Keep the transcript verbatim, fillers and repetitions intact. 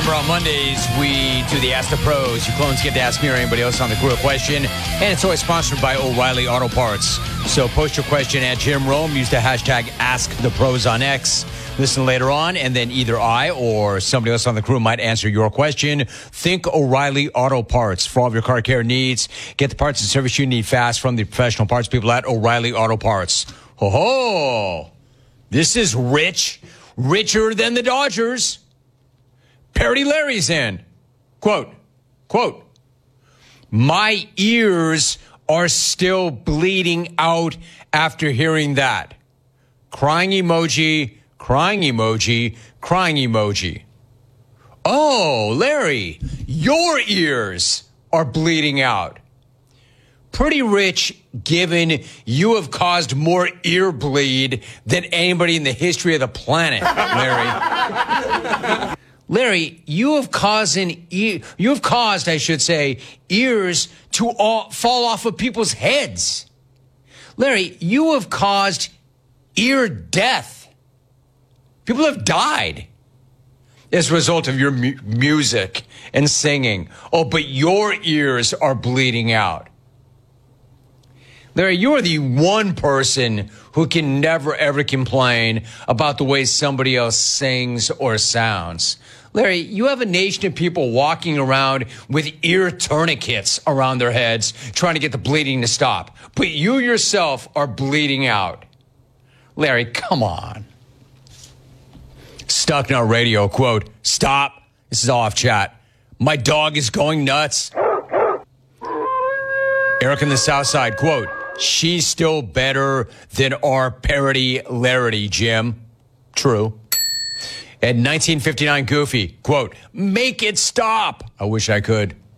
Remember, on Mondays, we do the Ask the Pros. You clones get to ask me or anybody else on the crew a question. And it's always sponsored by O'Reilly Auto Parts. So post your question at Jim Rome. Use the hashtag Ask the Pros on X. Listen later on, and then either I or somebody else on the crew might answer your question. Think O'Reilly Auto Parts for all of your car care needs. Get the parts and service you need fast from the professional parts people at O'Reilly Auto Parts. Ho ho! This is rich. Richer than the Dodgers. Parody Larry's in. Quote, quote, my ears are still bleeding out after hearing that. Crying emoji, crying emoji, crying emoji. Oh, Larry, your ears are bleeding out. Pretty rich, given you have caused more ear bleed than anybody in the history of the planet, Larry. Larry, you have caused an ear, you have caused, I should say, ears to all, fall off of people's heads. Larry, you have caused ear death. People have died as a result of your mu- music and singing. Oh, but your ears are bleeding out. Larry, you are the one person who can never, ever complain about the way somebody else sings or sounds. Larry, you have a nation of people walking around with ear tourniquets around their heads trying to get the bleeding to stop. But you yourself are bleeding out. Larry, come on. Stuck in our radio, quote, stop. This is off chat. My dog is going nuts. Eric in the South Side, quote, she's still better than our parody Larry, Jim. True. At nineteen fifty-nine, Goofy, quote, make it stop. I wish I could.